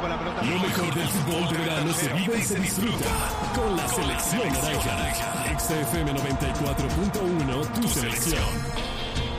con la pelota. Lo mejor del fútbol de verano se vive y se disfruta con la selección naranja. XFM 94.1, tu selección.